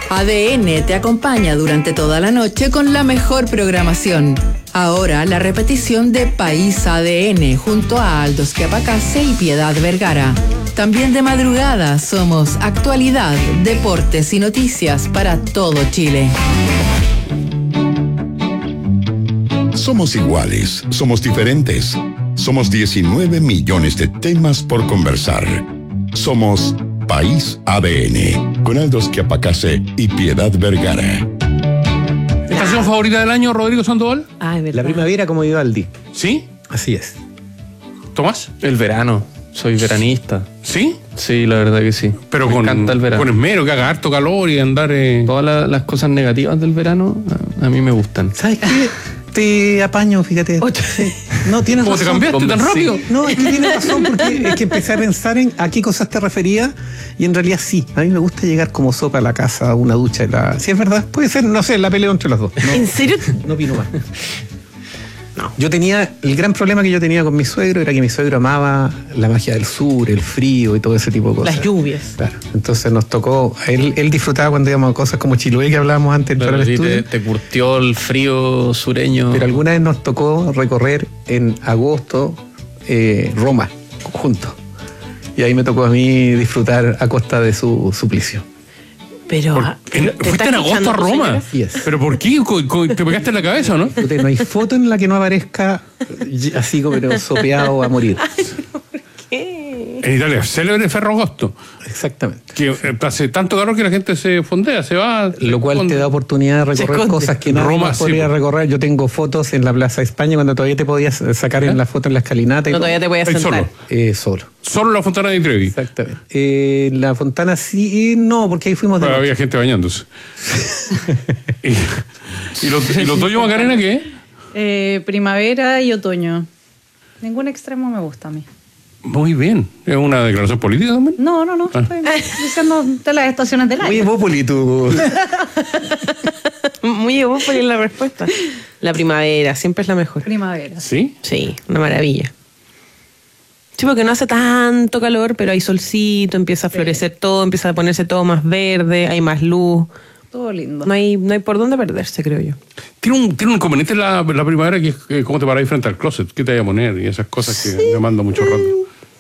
ADN te acompaña durante toda la noche con la mejor programación. Ahora la repetición de País ADN junto a Aldo Schiapacase y Piedad Vergara. También de madrugada somos actualidad, deportes y noticias para todo Chile. Somos iguales, somos diferentes. Somos 19 millones de temas por conversar. Somos País ADN, con Aldo Schiapacase y Piedad Vergara. ¿Estación favorita del año, Rodrigo Sandoval? La primavera como Vivaldi. ¿Sí? Así es. ¿Tomás? El verano. Soy veranista. ¿Sí? Sí, la verdad que sí. Pero me encanta el verano. Con esmero, que haga harto calor y andar... Todas las cosas negativas del verano a mí me gustan. ¿Sabes qué? Te apaño, fíjate. No, tienes ¿Cómo razón. te cambiaste tan rápido? Sí. No, es que tienes razón, porque es que empecé a pensar en a qué cosas te refería y en realidad sí. A mí me gusta llegar como sopa a la casa, a una ducha. Si es verdad, puede ser, no sé, la pelea entre los dos. No, ¿En serio? No opino más. No. El gran problema que yo tenía con mi suegro era que mi suegro amaba la magia del sur, el frío y todo ese tipo de cosas. Las lluvias. Claro. Entonces nos tocó, él disfrutaba cuando íbamos a cosas como Chiloé, que hablábamos antes Pero para el estudio. te curtió el frío sureño. Pero alguna vez nos tocó recorrer en agosto Roma, juntos. Y ahí me tocó a mí disfrutar a costa de su suplicio. Pero... ¿Fuiste en agosto a Roma? Yes. ¿Pero por qué? ¿Te pegaste en la cabeza o no? No hay foto en la que no aparezca así como pero sopeado a morir. ¿Qué? En Italia, célebre Ferragosto. Exactamente. Que hace tanto calor que la gente se fondea, se va. Lo cual te da oportunidad de recorrer cosas que nadie Roma, más podría recorrer. Yo tengo fotos en la Plaza de España cuando todavía te podías sacar en la foto en la escalinata. No, todavía te podías sentar. Solo. Solo la Fontana di Trevi. Exactamente. La Fontana sí, no, porque ahí fuimos de Pero noche. había gente bañándose. ¿Y el otoño, Macarena, qué? Primavera y otoño. Ningún extremo me gusta a mí. Muy bien. ¿Es una declaración política también? No. Estoy diciendo de las estaciones del año. Muy Evópoli tú. Muy evópoli en la respuesta. La primavera, siempre es la mejor. Primavera. ¿Sí? Sí, una maravilla. Sí, porque no hace tanto calor, pero hay solcito, empieza a florecer todo, empieza a ponerse todo más verde, hay más luz. Todo lindo. No hay por dónde perderse, creo yo. Tiene un inconveniente la primavera que es cómo te paráis frente al closet, qué te voy a poner y esas cosas que yo mando mucho rato.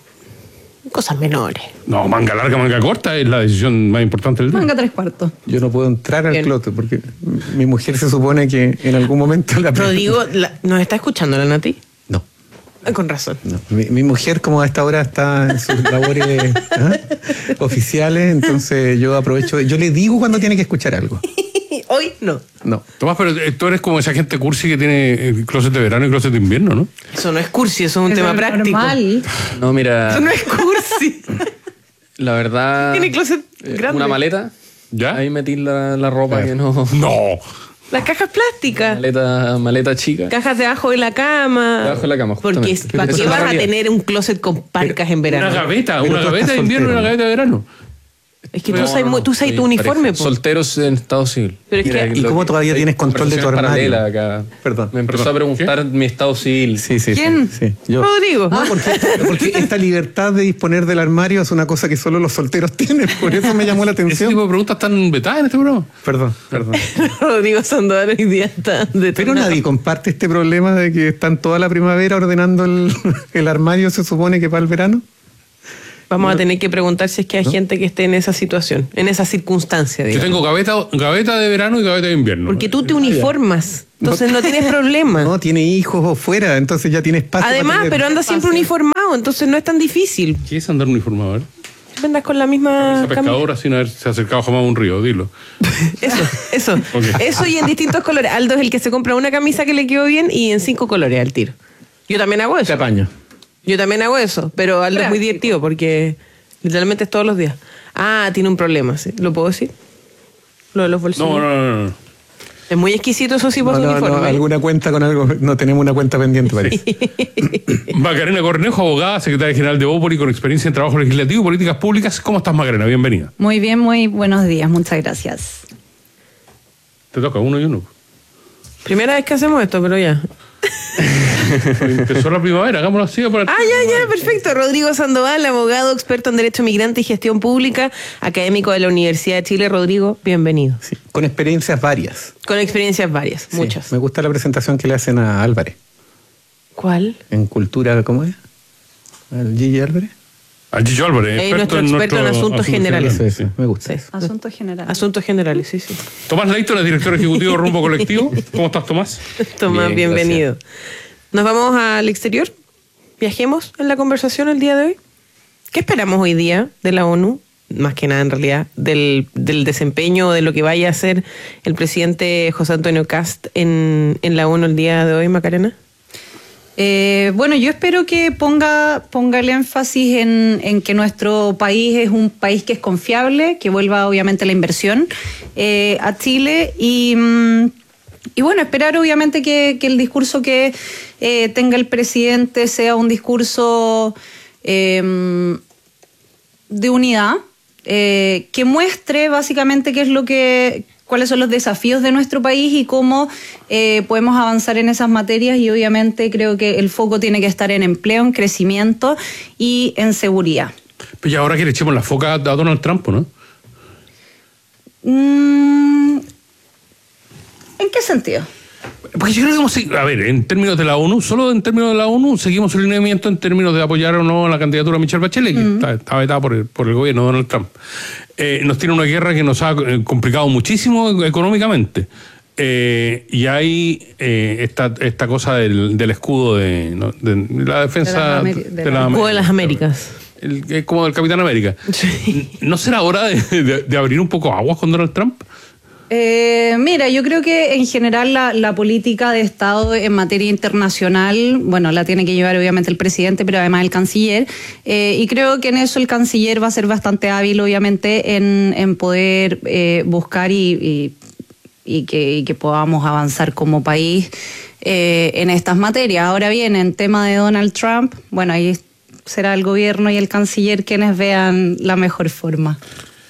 Cosas menores. No, manga larga, manga corta es la decisión más importante del día. Manga 3/4. Yo no puedo entrar al Bien. closet porque mi mujer se supone que en algún momento la... Rodrigo, ¿nos está escuchando la Nati? No. Con razón. No, mi mujer, como a esta hora está en sus labores oficiales, entonces yo aprovecho, yo le digo cuando tiene que escuchar algo. Hoy no. No. Tomás, pero tú eres como esa gente cursi que tiene closet de verano y closet de invierno, ¿no? Eso no es cursi, eso es un Eso tema es práctico. normal. No, mira, Eso no es cursi. la verdad... Tiene closet grande. Una maleta. ¿Ya? Ahí metí la ropa que no... No. Las cajas plásticas. Maleta chica. Cajas debajo de la cama. Debajo de la cama, Porque justamente. ¿para Pero qué eso es vas la a realidad. tener un closet con parcas en verano? Una gaveta estás de invierno y una soltero. gaveta de verano. Es que tú usas tu uniforme, po. Solteros en estado civil. Pero es que- ¿Y cómo todavía tienes control de tu armario? Acá. Perdón. Me empezó a preguntar mi estado civil. Sí. ¿Quién? Sí. Yo. Rodrigo. No, porque esta libertad de disponer del armario es una cosa que solo los solteros tienen, por eso me llamó la Ese atención. tipo de preguntas están vetadas en este programa. Perdón. Rodrigo Sandoval hoy día está de Pero nadie comparte este problema de que están toda la primavera ordenando el armario, se supone que para el verano. Vamos a tener que preguntar si es que hay gente que esté en esa situación, en esa circunstancia, Yo digamos. tengo gaveta de verano y gaveta de invierno. Porque tú te uniformas, entonces no tienes problema. No, tiene hijos fuera, entonces ya tiene espacio. Además, para tener pero anda siempre espacio. uniformado, entonces no es tan difícil. ¿Qué es andar uniformado? A ver. Siempre andas con la misma Esa pescadora sin haberse acercado jamás a un río, dilo. Eso. Ok. Eso y en distintos colores. Aldo es el que se compra una camisa que le quedó bien y en 5 colores al tiro. Yo también hago Te eso. apaño. Yo también hago eso, pero Aldo es muy divertido porque literalmente es todos los días. Ah, tiene un problema, ¿sí? ¿Lo puedo decir? Lo de los bolsillos. No. Es muy exquisito, eso sí, por su No, uniforme. alguna cuenta con algo, no tenemos una cuenta pendiente, parece. Macarena Cornejo, abogada, secretaria general de Evópoli, con experiencia en trabajo legislativo y políticas públicas. ¿Cómo estás, Macarena? Bienvenida. Muy bien, muy buenos días. Muchas gracias. Te toca uno y uno. Primera vez que hacemos esto, pero ya. Empezó la primavera, hagámoslo así. Ya, perfecto. Rodrigo Sandoval, abogado, experto en Derecho Migrante y Gestión Pública, académico de la Universidad de Chile. Rodrigo, bienvenido. Sí, con experiencias varias. Con experiencias varias, Sí, muchas. me gusta la presentación que le hacen a Álvarez. ¿Cuál? En cultura, ¿cómo es? ¿Al Gigi Álvarez? A Gillo Álvarez, nuestro experto en asuntos generales. Sí, me gusta. Sí. Asuntos generales. Asuntos generales, sí. Tomás Leighton, el director ejecutivo de Rumbo Colectivo. ¿Cómo estás, Tomás? Tomás, Bien, bienvenido. ¿Nos vamos al exterior? ¿Viajemos en la conversación el día de hoy? ¿Qué esperamos hoy día de la ONU? Más que nada, en realidad, del desempeño, de lo que vaya a hacer el presidente José Antonio Kast en la ONU el día de hoy, Macarena. Bueno, yo espero que ponga el énfasis en que nuestro país es un país que es confiable, que vuelva obviamente la inversión a Chile y bueno, esperar obviamente que el discurso que tenga el presidente sea un discurso de unidad, que muestre básicamente cuáles son los desafíos de nuestro país y cómo podemos avanzar en esas materias, y obviamente creo que el foco tiene que estar en empleo, en crecimiento y en seguridad. Pues ya ahora que le echemos la foca a Donald Trump, ¿no? ¿En qué sentido? Porque yo creo que, a ver, en términos de la ONU, solo en términos de la ONU, seguimos el lineamiento en términos de apoyar o no la candidatura de Michelle Bachelet, que está vetada por el gobierno de Donald Trump. Nos tiene una guerra que nos ha complicado muchísimo económicamente. Y hay esta cosa del escudo de la defensa de las Américas. Como del Capitán América. Sí. ¿No será hora de abrir un poco aguas con Donald Trump? Mira, yo creo que en general la política de Estado en materia internacional, bueno, la tiene que llevar obviamente el presidente, pero además el canciller, y creo que en eso el canciller va a ser bastante hábil, obviamente, en poder buscar y que podamos avanzar como país en estas materias. Ahora bien, en tema de Donald Trump, bueno, ahí será el gobierno y el canciller quienes vean la mejor forma.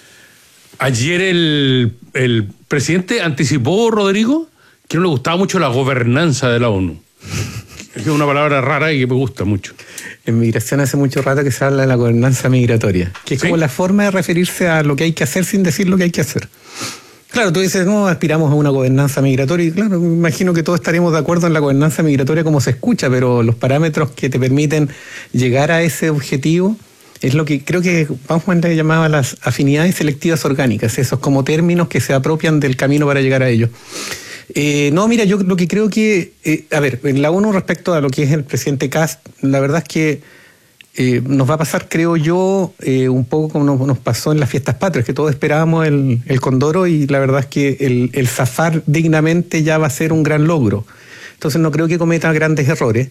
Ayer el presidente anticipó, Rodrigo, que no le gustaba mucho la gobernanza de la ONU. Es una palabra rara y que me gusta mucho. En migración hace mucho rato que se habla de la gobernanza migratoria, que es como la forma de referirse a lo que hay que hacer sin decir lo que hay que hacer. Claro, tú dices, no, aspiramos a una gobernanza migratoria, y claro, me imagino que todos estaríamos de acuerdo en la gobernanza migratoria como se escucha, pero los parámetros que te permiten llegar a ese objetivo es lo que creo que Bauman le llamaba las afinidades selectivas orgánicas, esos como términos que se apropian del camino para llegar a ello. No, mira, yo lo que creo que, a ver, en la ONU respecto a lo que es el presidente Kast, la verdad es que nos va a pasar, creo yo, un poco como nos pasó en las fiestas patrias, que todos esperábamos el Condoro, y la verdad es que el zafar dignamente ya va a ser un gran logro. Entonces no creo que cometa grandes errores.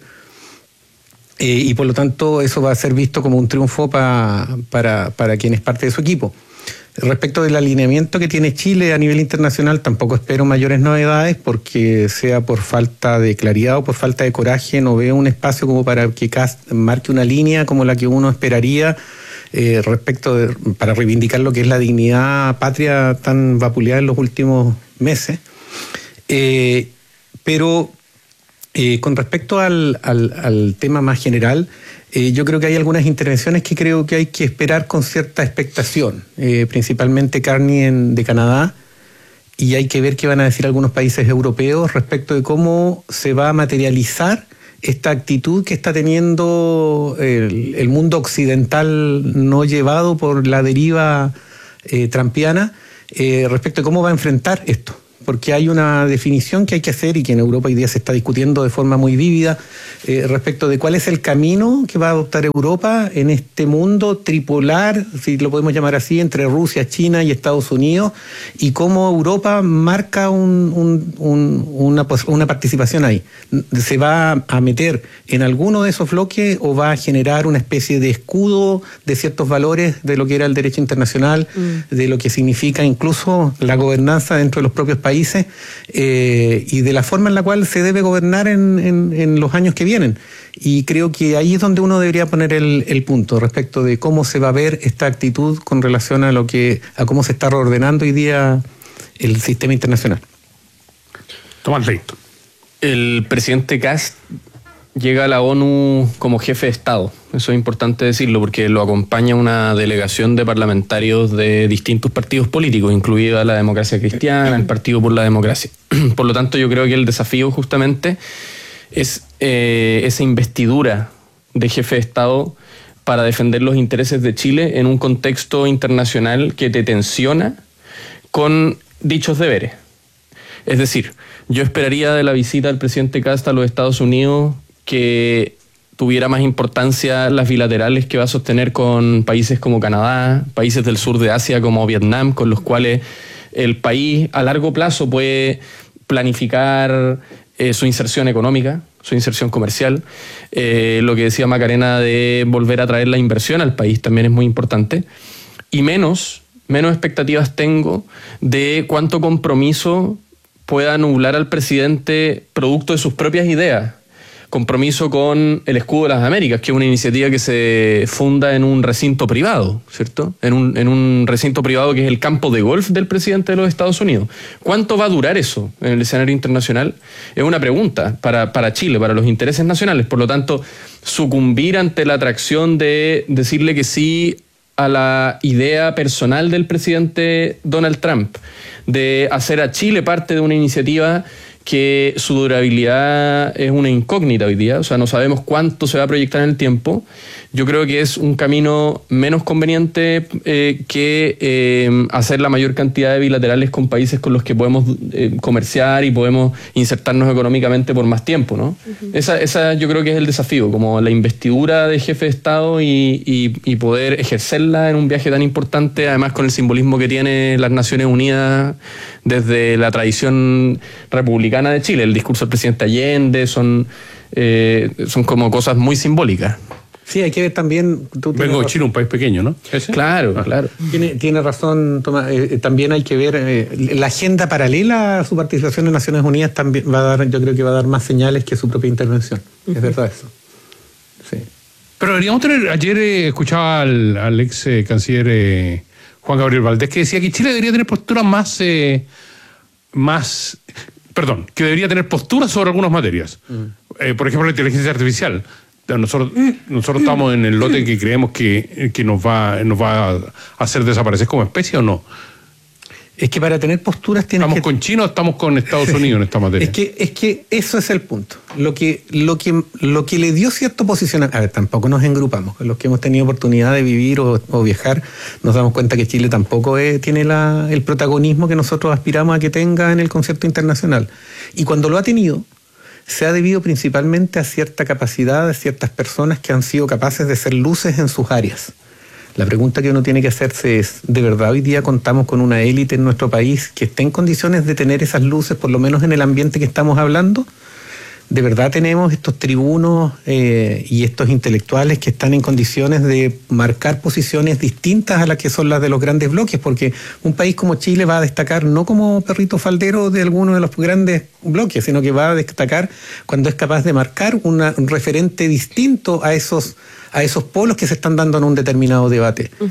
Y por lo tanto eso va a ser visto como un triunfo para quien es parte de su equipo. Respecto del alineamiento que tiene Chile a nivel internacional, tampoco espero mayores novedades, porque sea por falta de claridad o por falta de coraje, no veo un espacio como para que Kast marque una línea como la que uno esperaría para reivindicar lo que es la dignidad patria tan vapuleada en los últimos meses. Pero con respecto al tema más general, yo creo que hay algunas intervenciones que creo que hay que esperar con cierta expectación, principalmente Carney de Canadá, y hay que ver qué van a decir algunos países europeos respecto de cómo se va a materializar esta actitud que está teniendo el mundo occidental no llevado por la deriva trumpiana, respecto de cómo va a enfrentar esto. Porque hay una definición que hay que hacer y que en Europa hoy día se está discutiendo de forma muy vívida respecto de cuál es el camino que va a adoptar Europa en este mundo tripolar, si lo podemos llamar así, entre Rusia, China y Estados Unidos, y cómo Europa marca una participación ahí. ¿Se va a meter en alguno de esos bloques o va a generar una especie de escudo de ciertos valores de lo que era el derecho internacional, de lo que significa incluso la gobernanza dentro de los propios países? Y de la forma en la cual se debe gobernar en los años que vienen. Y creo que ahí es donde uno debería poner el punto respecto de cómo se va a ver esta actitud con relación a cómo se está reordenando hoy día el sistema internacional. Tomás Leighton. El presidente Kast llega a la ONU como jefe de Estado. Eso es importante decirlo porque lo acompaña una delegación de parlamentarios de distintos partidos políticos, incluida la Democracia Cristiana, el Partido por la Democracia. Por lo tanto, yo creo que el desafío justamente es esa investidura de jefe de Estado para defender los intereses de Chile en un contexto internacional que te tensiona con dichos deberes. Es decir, yo esperaría de la visita del presidente Kast a los Estados Unidos que tuviera más importancia las bilaterales que va a sostener con países como Canadá, países del sur de Asia como Vietnam, con los cuales el país a largo plazo puede planificar su inserción económica, su inserción comercial. Lo que decía Macarena de volver a traer la inversión al país también es muy importante. Y menos expectativas tengo de cuánto compromiso pueda nublar al presidente producto de sus propias ideas. Compromiso con el Escudo de las Américas, que es una iniciativa que se funda en un recinto privado, ¿cierto? En un recinto privado que es el campo de golf del presidente de los Estados Unidos. ¿Cuánto va a durar eso en el escenario internacional? Es una pregunta para Chile, para los intereses nacionales. Por lo tanto, sucumbir ante la atracción de decirle que sí a la idea personal del presidente Donald Trump, de hacer a Chile parte de una iniciativa que su durabilidad es una incógnita hoy día, o sea, no sabemos cuánto se va a proyectar en el tiempo. Yo creo que es un camino menos conveniente que hacer la mayor cantidad de bilaterales con países con los que podemos comerciar y podemos insertarnos económicamente por más tiempo, ¿no? Uh-huh. Esa yo creo que es el desafío, como la investidura de jefe de Estado y poder ejercerla en un viaje tan importante, además con el simbolismo que tiene las Naciones Unidas desde la tradición republicana de Chile. El discurso del presidente Allende son como cosas muy simbólicas. Sí, hay que ver también... Vengo de Chile, un país pequeño, ¿no? ¿Ese? Claro. Tiene razón, Tomás. También hay que ver la agenda paralela a su participación en Naciones Unidas también yo creo que va a dar más señales que su propia intervención. Uh-huh. Es verdad eso. Sí. Pero deberíamos tener... Ayer escuchaba al ex canciller Juan Gabriel Valdés que decía que Chile debería tener posturas que debería tener posturas sobre algunas materias. Por ejemplo, la inteligencia artificial. Nosotros estamos en el lote que creemos que nos va a hacer desaparecer como especie, ¿o no? Es que para tener posturas ¿Estamos con China o estamos con Estados Unidos en esta materia? Es que eso es el punto. Lo que le dio cierto posicionamiento... A ver, tampoco nos engrupamos. Los que hemos tenido oportunidad de vivir o viajar, nos damos cuenta que Chile tampoco tiene el protagonismo que nosotros aspiramos a que tenga en el concierto internacional. Y cuando lo ha tenido, se ha debido principalmente a cierta capacidad de ciertas personas que han sido capaces de ser luces en sus áreas. La pregunta que uno tiene que hacerse es, ¿de verdad hoy día contamos con una élite en nuestro país que esté en condiciones de tener esas luces, por lo menos en el ambiente que estamos hablando? ¿De verdad tenemos estos tribunos y estos intelectuales que están en condiciones de marcar posiciones distintas a las que son las de los grandes bloques? Porque un país como Chile va a destacar no como perrito faldero de alguno de los grandes bloques, sino que va a destacar cuando es capaz de marcar un referente distinto a esos polos que se están dando en un determinado debate. Uh-huh.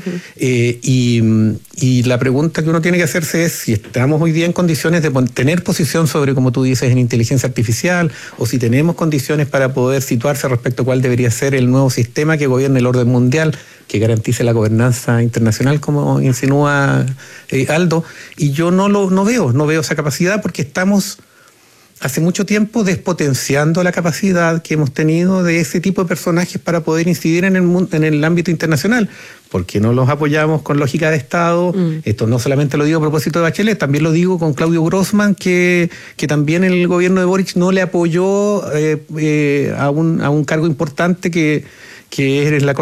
Y la pregunta que uno tiene que hacerse es si estamos hoy día en condiciones de tener posición sobre, como tú dices, en inteligencia artificial, o si tenemos condiciones para poder situarse respecto a cuál debería ser el nuevo sistema que gobierne el orden mundial, que garantice la gobernanza internacional, como insinúa Aldo. Y yo no veo esa capacidad, porque estamos hace mucho tiempo despotenciando la capacidad que hemos tenido de ese tipo de personajes para poder incidir en el ámbito internacional. ¿Por qué no los apoyamos con lógica de Estado? Esto no solamente lo digo a propósito de Bachelet, también lo digo con Claudio Grossman, que también el gobierno de Boric no le apoyó a un cargo importante que es la